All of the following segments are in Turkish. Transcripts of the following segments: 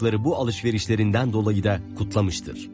yaptıkları bu alışverişlerinden dolayı da kutlamıştır.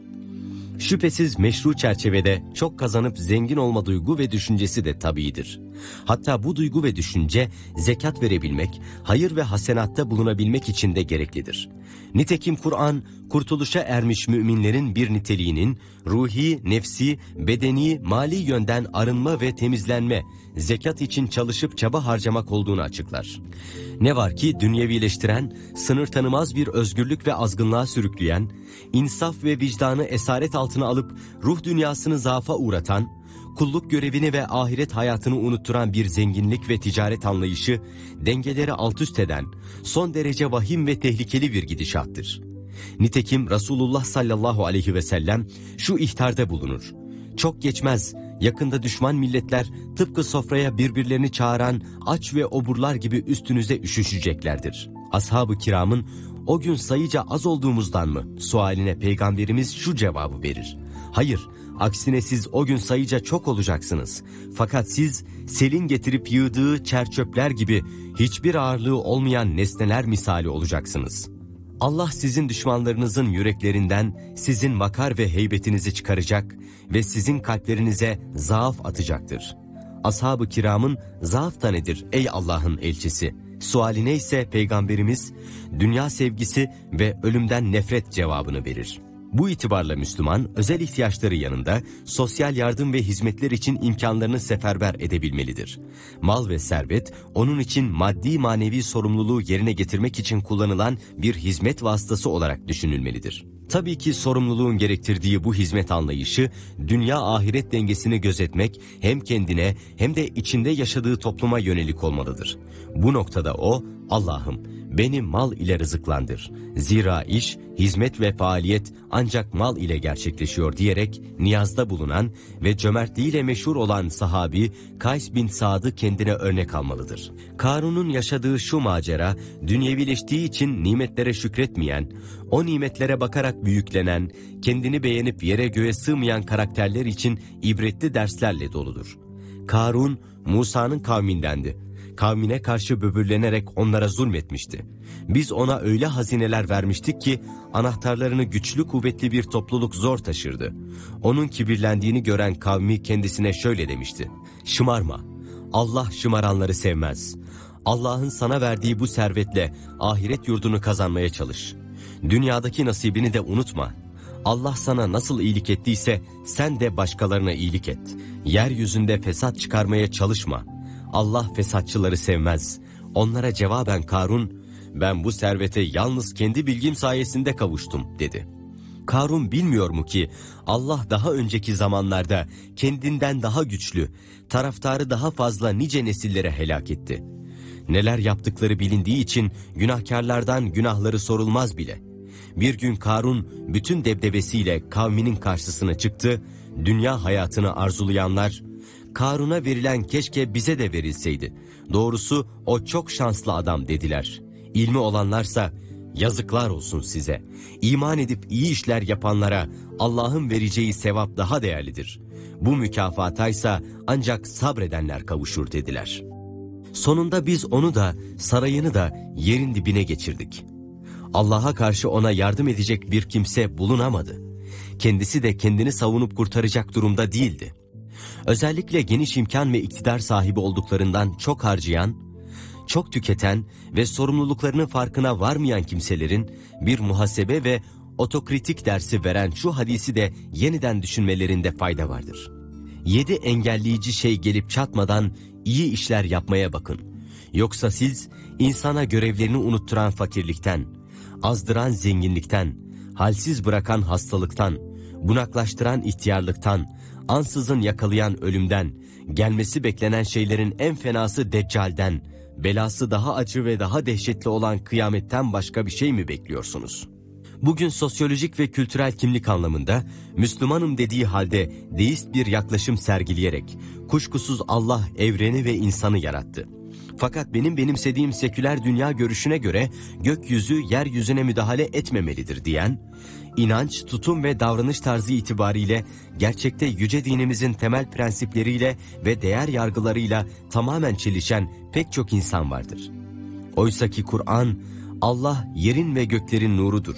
Şüphesiz meşru çerçevede çok kazanıp zengin olma duygu ve düşüncesi de tabiidir. Hatta bu duygu ve düşünce zekat verebilmek, hayır ve hasenatta bulunabilmek için de gereklidir. Nitekim Kur'an, kurtuluşa ermiş müminlerin bir niteliğinin ruhi, nefsi, bedeni, mali yönden arınma ve temizlenme, zekat için çalışıp çaba harcamak olduğunu açıklar. Ne var ki dünyevileştiren, sınır tanımaz bir özgürlük ve azgınlığa sürükleyen, insaf ve vicdanı esaret altına alıp ruh dünyasını zaafa uğratan, kulluk görevini ve ahiret hayatını unutturan bir zenginlik ve ticaret anlayışı, dengeleri altüst eden, son derece vahim ve tehlikeli bir gidişattır. Nitekim Resulullah sallallahu aleyhi ve sellem şu ihtarda bulunur: çok geçmez, yakında düşman milletler tıpkı sofraya birbirlerini çağıran aç ve oburlar gibi üstünüze üşüşeceklerdir. Ashab-ı kiramın o gün sayıca az olduğumuzdan mı sualine Peygamberimiz şu cevabı verir: hayır, aksine siz o gün sayıca çok olacaksınız. Fakat siz selin getirip yığdığı çerçöpler gibi hiçbir ağırlığı olmayan nesneler misali olacaksınız. Allah sizin düşmanlarınızın yüreklerinden sizin vakar ve heybetinizi çıkaracak ve sizin kalplerinize zaaf atacaktır. Ashab-ı kiramın zaaf da nedir ey Allah'ın elçisi sualine ise Peygamberimiz dünya sevgisi ve ölümden nefret cevabını verir. Bu itibarla Müslüman özel ihtiyaçları yanında sosyal yardım ve hizmetler için imkanlarını seferber edebilmelidir. Mal ve servet onun için maddi manevi sorumluluğu yerine getirmek için kullanılan bir hizmet vasıtası olarak düşünülmelidir. Tabii ki sorumluluğun gerektirdiği bu hizmet anlayışı dünya ahiret dengesini gözetmek hem kendine hem de içinde yaşadığı topluma yönelik olmalıdır. Bu noktada o Allah'ım beni mal ile rızıklandır. Zira iş, hizmet ve faaliyet ancak mal ile gerçekleşiyor diyerek niyazda bulunan ve cömertliğiyle meşhur olan sahabi Kays bin Sad'ı kendine örnek almalıdır. Karun'un yaşadığı şu macera, dünyevileştiği için nimetlere şükretmeyen, o nimetlere bakarak büyüklenen, kendini beğenip yere göğe sığmayan karakterler için ibretli derslerle doludur. Karun, Musa'nın kavmindendi. Kavmine karşı böbürlenerek onlara zulmetmişti. Biz ona öyle hazineler vermiştik ki anahtarlarını güçlü kuvvetli bir topluluk zor taşırdı. Onun kibirlendiğini gören kavmi kendisine şöyle demişti: şımarma, Allah şımaranları sevmez. Allah'ın sana verdiği bu servetle ahiret yurdunu kazanmaya çalış. Dünyadaki nasibini de unutma. Allah sana nasıl iyilik ettiyse sen de başkalarına iyilik et. Yeryüzünde fesat çıkarmaya çalışma. Allah fesatçıları sevmez. Onlara cevaben Karun, ben bu servete yalnız kendi bilgim sayesinde kavuştum dedi. Karun bilmiyor mu ki Allah daha önceki zamanlarda kendinden daha güçlü, taraftarı daha fazla nice nesillere helak etti. Neler yaptıkları bilindiği için günahkarlardan günahları sorulmaz bile. Bir gün Karun bütün debdebesiyle kavminin karşısına çıktı. Dünya hayatını arzulayanlar, Karun'a verilen keşke bize de verilseydi. Doğrusu o çok şanslı adam dediler. İlmi olanlarsa yazıklar olsun size. İman edip iyi işler yapanlara Allah'ın vereceği sevap daha değerlidir. Bu mükafataysa ancak sabredenler kavuşur dediler. Sonunda biz onu da sarayını da yerin dibine geçirdik. Allah'a karşı ona yardım edecek bir kimse bulunamadı. Kendisi de kendini savunup kurtaracak durumda değildi. Özellikle geniş imkan ve iktidar sahibi olduklarından çok harcayan, çok tüketen ve sorumluluklarının farkına varmayan kimselerin bir muhasebe ve otokritik dersi veren şu hadisi de yeniden düşünmelerinde fayda vardır. 7 engelleyici şey gelip çatmadan iyi işler yapmaya bakın. Yoksa siz insana görevlerini unutturan fakirlikten, azdıran zenginlikten, halsiz bırakan hastalıktan, bunaklaştıran ihtiyarlıktan, ansızın yakalayan ölümden, gelmesi beklenen şeylerin en fenası Deccal'den, belası daha acı ve daha dehşetli olan kıyametten başka bir şey mi bekliyorsunuz? Bugün sosyolojik ve kültürel kimlik anlamında Müslümanım dediği halde deist bir yaklaşım sergileyerek kuşkusuz Allah evreni ve insanı yarattı. Fakat benim benimsediğim seküler dünya görüşüne göre gökyüzü yeryüzüne müdahale etmemelidir diyen, inanç, tutum ve davranış tarzı itibariyle gerçekte yüce dinimizin temel prensipleriyle ve değer yargılarıyla tamamen çelişen pek çok insan vardır. Oysa ki Kur'an, Allah yerin ve göklerin nurudur.